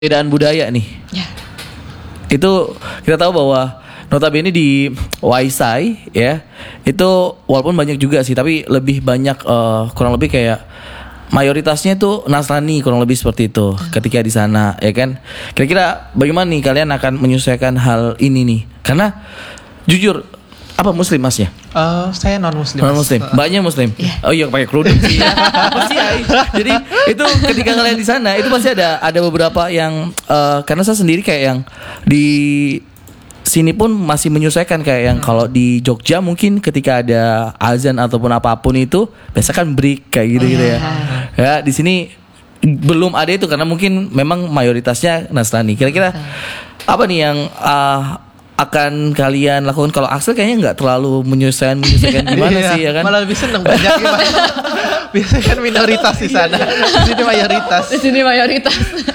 perbedaan budaya nih. Ya. Itu kita tahu bahwa notabene di Waisai ya, itu walaupun banyak juga sih, tapi lebih banyak kurang lebih kayak mayoritasnya itu Nasrani, kurang lebih seperti itu ketika di sana ya kan. Kira-kira bagaimana nih kalian akan menyesuaikan hal ini nih? Karena jujur apa Muslim Mas ya? Saya non Muslim. Non Muslim, banyak Muslim. Oh iya pakai kerudung sih. Ya. Apa sih, Ai? Jadi itu ketika kalian di sana itu pasti ada beberapa yang karena saya sendiri kayak yang di sini pun masih menyesuaikan kayak yang kalau di Jogja mungkin ketika ada azan ataupun apapun itu biasa kan break kayak gitu ya. Ya di sini belum ada itu karena mungkin memang mayoritasnya Nasrani. Kira-kira apa nih yang akan kalian lakukan? Kalau Axel kayaknya nggak terlalu menyesuaikan gimana sih ya kan? Malah lebih seneng banyak gimana. Biasanya kan minoritas di sana. Di sini mayoritas. Di sini mayoritas.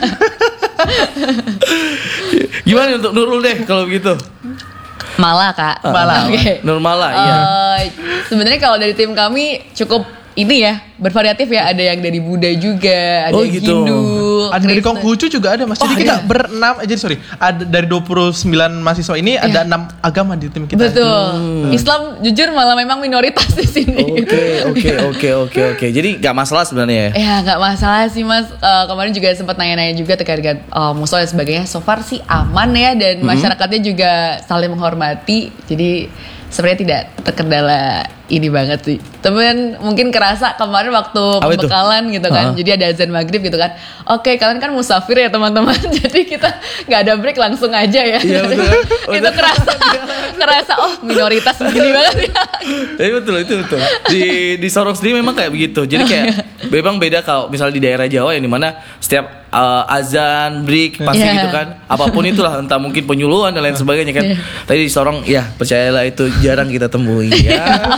Gimana untuk Nurul deh kalau begitu? Malah Kak. Malah. Oke. Nurmala iya. Sebenarnya kalau dari tim kami cukup ini ya, bervariatif ya. Ada yang dari Buddha juga, ada Oh, gitu. Hindu, Ada dari Kristen. Konghucu juga ada Mas. Jadi kita berenam, ada dari 29 mahasiswa ini ada 6 agama di tim kita. Betul. Islam jujur malah memang minoritas di sini. Oke. Jadi nggak masalah sebenarnya ya. Ya nggak masalah sih Mas. Kemarin juga sempat nanya-nanya juga terkait dengan musola dan sebagainya. So far sih aman ya, dan masyarakatnya juga saling menghormati. Jadi sebenarnya tidak terkendala ini banget sih. Temen mungkin kerasa kemarin waktu Apa itu? pembekalan gitu kan. Jadi ada azan maghrib gitu kan. Oke, kalian kan musafir ya teman-teman. Jadi kita nggak ada break, langsung aja ya. Iya, betul. Itu kerasa oh minoritas begini banget ya. Betul itu betul. Di Sorong sendiri memang kayak begitu. Jadi kayak memang beda kalau misalnya di daerah Jawa yang dimana setiap azan break pasti gitu kan. Apapun itulah, entah mungkin penyuluhan dan lain sebagainya kan. Tapi di Sorong ya percayalah itu jarang kita temui ya.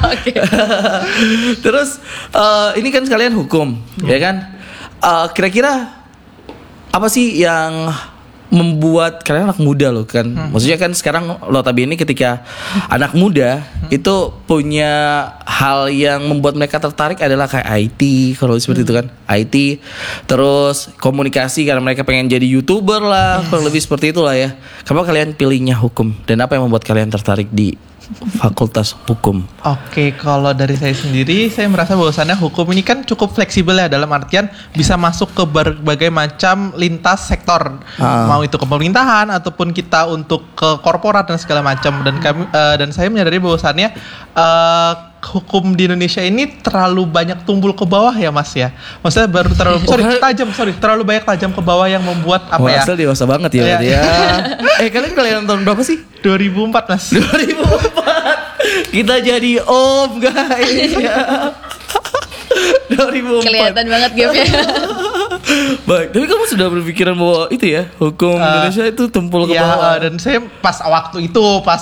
Terus ini kan sekalian hukum ya kan. Kira-kira apa sih yang membuat kalian anak muda loh kan? Maksudnya kan sekarang notabene ketika anak muda itu punya hal yang membuat mereka tertarik adalah kayak IT, kalau seperti itu kan, IT, terus komunikasi karena mereka pengen jadi YouTuber lah, kurang lebih seperti itulah ya. Kenapa kalian pilihnya hukum dan apa yang membuat kalian tertarik di Fakultas Hukum? Oke, kalau dari saya sendiri, saya merasa bahwasannya hukum ini kan cukup fleksibel ya, dalam artian bisa masuk ke berbagai macam lintas sektor, mau itu ke pemerintahan ataupun kita untuk ke korporat dan segala macam. Dan kami dan saya menyadari bahwasannya hukum di Indonesia ini terlalu banyak tumbul ke bawah ya Mas ya. Maksudnya baru terlalu terlalu banyak tajam ke bawah yang membuat apa ya? Asal dewasa banget ya berarti ya. Kalian tahun berapa sih? 2004 Mas. 2004. Kita jadi om guys ya. 2004. Kelihatan banget gapnya. Baik, tapi kamu sudah berpikiran bahwa itu ya hukum Indonesia itu tumpul ke bawah. Dan saya pas waktu itu pas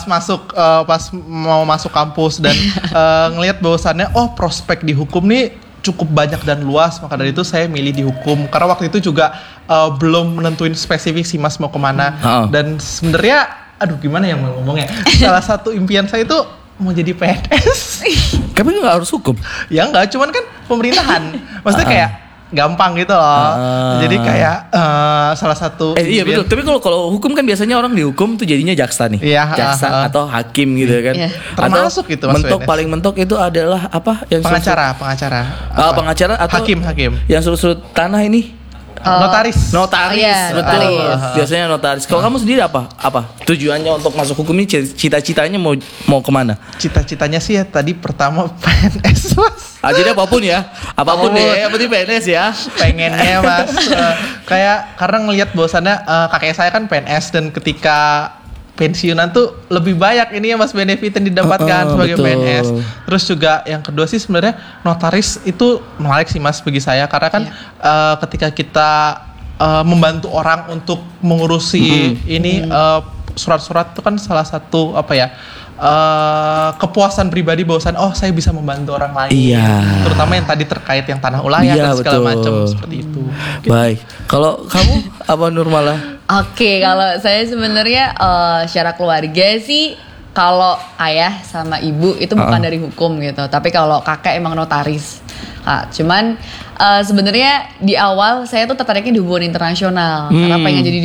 mau masuk kampus dan ngelihat bahwasannya prospek di hukum nih cukup banyak dan luas, maka dari itu saya milih di hukum karena waktu itu juga belum menentuin spesifik sih Mas mau kemana. Dan sebenarnya gimana ya mau ngomongnya, salah satu impian saya itu mau jadi PNS. Tapi nggak harus hukum. Ya enggak, cuman kan pemerintahan. Maksudnya kayak gampang gitu loh. Jadi kayak salah satu iya betul. Tapi kalau hukum kan biasanya orang dihukum tuh jadinya jaksa nih. Iya, jaksa atau hakim gitu kan. Termasuk atau gitu Mas. Paling mentok itu adalah apa? Yang pengacara. Pengacara atau hakim. Yang surut tanah ini. Notaris. Iya, betul. notaris. Biasanya notaris. Kalau kamu sendiri apa? Tujuannya untuk masuk hukum ini, cita-citanya mau kemana? Cita-citanya sih ya tadi pertama PNS Mas. Jadi apapun deh, yang penting PNS ya. Pengennya Mas. Kayak karena ngelihat bahwasannya kakek saya kan PNS dan ketika pensiunan tuh lebih banyak ini ya Mas benefit yang didapatkan sebagai betul. PNS. Terus juga yang kedua sih sebenarnya notaris itu menarik sih Mas bagi saya karena kan ketika kita membantu orang untuk mengurusi ini surat-surat itu kan salah satu kepuasan pribadi bahwasan saya bisa membantu orang lain. Iya. Terutama yang tadi terkait yang tanah ulayah dan segala macam seperti itu. Baik. Kalau kamu apa Nurmala? Oke, kalau saya sebenarnya secara keluarga sih kalau ayah sama ibu itu bukan dari hukum gitu, tapi kalau kakak emang notaris. Kak. Cuman sebenarnya di awal saya tuh tertariknya di hubungan internasional karena pengen jadi